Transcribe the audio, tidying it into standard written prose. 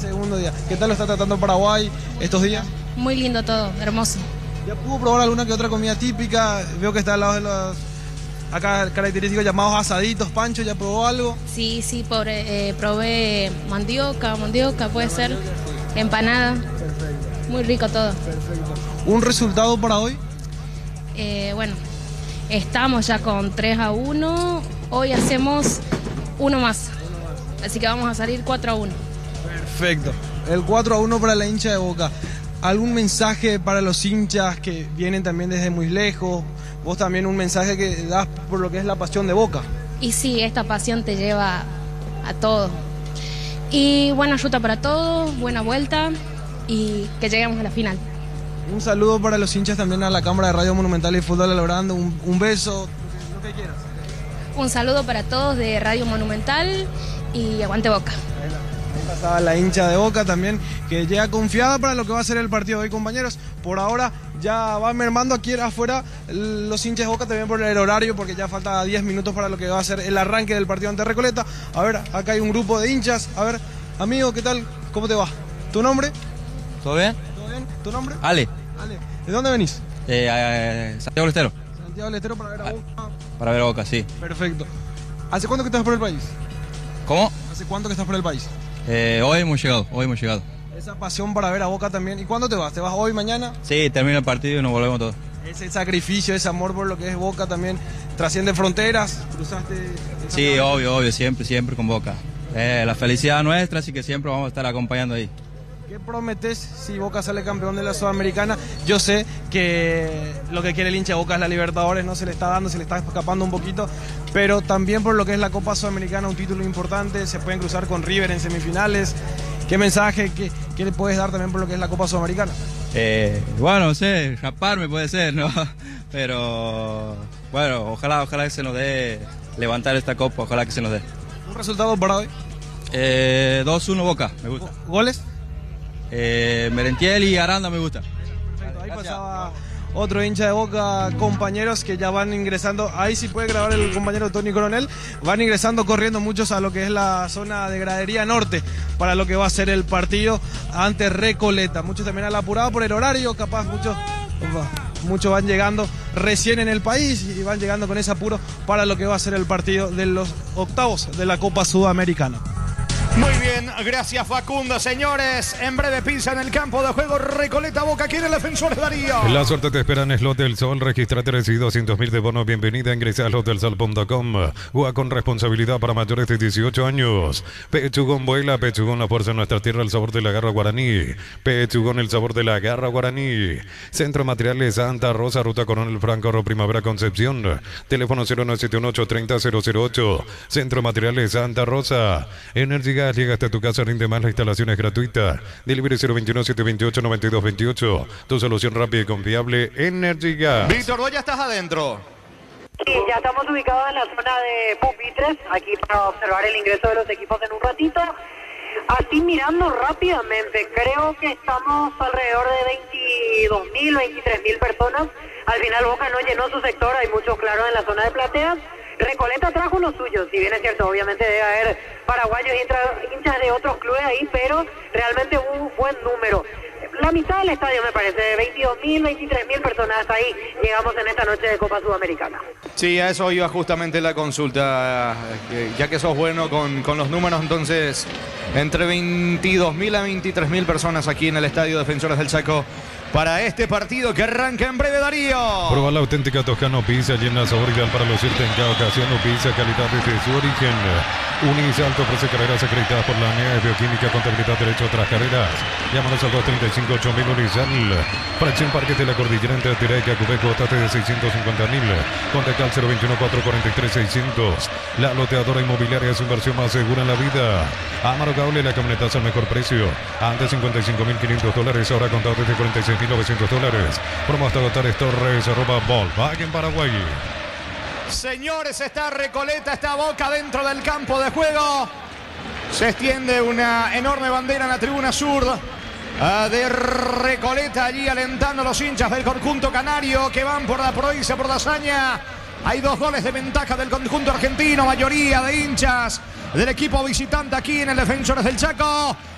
segundo día. ¿Qué tal lo está tratando Paraguay estos días? Muy lindo todo, hermoso. ¿Ya pudo probar alguna que otra comida típica? Veo que está al lado de los acá característicos llamados asaditos. Pancho, ¿ya probó algo? Sí, probé mandioca puede ser, empanada. Perfecto. Muy rico todo. Perfecto. ¿Un resultado para hoy? Bueno, estamos ya con 3-1. Hoy hacemos uno más. Así que vamos a salir 4-1. Perfecto. El 4-1 para la hincha de Boca. ¿Algún mensaje para los hinchas que vienen también desde muy lejos? Vos también un mensaje que das por lo que es la pasión de Boca. Y sí, esta pasión te lleva a todo. Y buena ruta para todos, buena vuelta y que lleguemos a la final. Un saludo para los hinchas también a la Cámara de Radio Monumental y Fútbol Elaborando. Un beso, lo que quieras. Un saludo para todos de Radio Monumental y aguante Boca. Ahí pasaba la hincha de Boca también, que llega confiada para lo que va a ser el partido de hoy, compañeros. Por ahora ya van mermando aquí afuera los hinchas de Boca también por el horario, porque ya falta 10 minutos para lo que va a ser el arranque del partido ante Recoleta. A ver, acá hay un grupo de hinchas. A ver, amigo, ¿qué tal? ¿Cómo te va? ¿Tu nombre? ¿Todo bien? ¿Todo bien? ¿Tu nombre? Ale. Ale. ¿De dónde venís? Santiago del Estero. Santiago del Estero para ver a Boca. Para ver a Boca, sí. Perfecto. ¿Hace cuánto que estás por el país? ¿Cómo? ¿Hace cuánto que estás por el país? Hoy hemos llegado. Esa pasión para ver a Boca también. ¿Y cuándo te vas? ¿Te vas hoy, mañana? Sí, termina el partido y nos volvemos todos. Ese sacrificio, ese amor por lo que es Boca también trasciende fronteras. Cruzaste. Sí, obvio, siempre con Boca. La felicidad nuestra, así que siempre vamos a estar acompañando ahí. ¿Qué prometes si Boca sale campeón de la Sudamericana? Yo sé que lo que quiere el hincha de Boca es la Libertadores, no se le está dando, se le está escapando un poquito, pero también por lo que es la Copa Sudamericana, un título importante, se pueden cruzar con River en semifinales. ¿Qué mensaje, qué le puedes dar también por lo que es la Copa Sudamericana? Bueno, no sé, raparme puede ser, ¿no? Pero bueno, ojalá que se nos dé levantar esta Copa, ojalá que se nos dé. ¿Un resultado para hoy? 2-1 Boca, me gusta. ¿Goles? Merentiel y Aranda me gusta. Perfecto, ahí Gracias. pasaba otro hincha de Boca, compañeros que ya van ingresando, ahí sí puede grabar el compañero Tony Coronel, van ingresando corriendo muchos a lo que es la zona de gradería norte para lo que va a ser el partido ante Recoleta, muchos también al apurado por el horario, capaz muchos van llegando recién en el país y van llegando con ese apuro para lo que va a ser el partido de los octavos de la Copa Sudamericana. Muy bien, gracias Facundo, señores. En breve pisa en el campo de juego Recoleta Boca. ¿Quién es el defensor de Darío? La suerte te espera en Slot del Sol. Regístrate, recibe 200.000 de bono. Bienvenida, ingresa a slotdelsol.com. Juega con responsabilidad para mayores de 18 años. Pechugón vuela, Pechugón la fuerza de nuestra tierra, el sabor de la garra guaraní. Pechugón, el sabor de la garra guaraní. Centro Materiales Santa Rosa, Ruta Coronel Franco, Primavera Concepción. Teléfono 0971-830-008. Centro Materiales Santa Rosa. Energía llega hasta tu casa, rinde más, la instalación es gratuita. Delivery 021-728-9228. Tu solución rápida y confiable, Energy Gas. Víctor, vos ya estás adentro. Sí, ya estamos ubicados en la zona de pupitres, aquí para observar el ingreso de los equipos en un ratito. Así mirando rápidamente, creo que estamos alrededor de 22.000, 23.000 personas. Al final Boca no llenó su sector, hay muchos claros en la zona de plateas. Recoleta trajo los suyos, si bien es cierto, obviamente debe haber paraguayos y hinchas de otros clubes ahí, pero realmente un buen número. La mitad del estadio me parece, de 22.000, 23.000 personas, hasta ahí llegamos en esta noche de Copa Sudamericana. Sí, a eso iba justamente la consulta, ya que sos bueno con los números, entonces entre 22.000 a 23.000 personas aquí en el Estadio Defensores del Chaco para este partido que arranca en breve, Darío. Prueba la auténtica Toscano Pizza, llena sabor ideal para lucirte en cada ocasión. Pizza, calidad desde su origen. Unisalto ofrece carreras acreditadas por la ANEA, Bioquímica, Contabilidad, Derecho, otras carreras. Llámanos al 235-8000 Unisal. Fracción Parques de la Cordillera entre Tiraica, Cubeco, cuotate de 650.000. Contacta al 021-443-600. La loteadora inmobiliaria es su inversión más segura en la vida. Amaro Cable, la camionetaza al mejor precio. Antes $55.500, ahora contado desde $46.900. Promo hasta agotar Torres, Volkswagen Paraguay. Señores, está Recoleta, está Boca dentro del campo de juego. Se extiende una enorme bandera en la tribuna sur de Recoleta, allí alentando a los hinchas del conjunto canario que van por la provincia, por la hazaña. Hay 2 goles de ventaja del conjunto argentino, mayoría de hinchas del equipo visitante aquí en el Defensores del Chaco.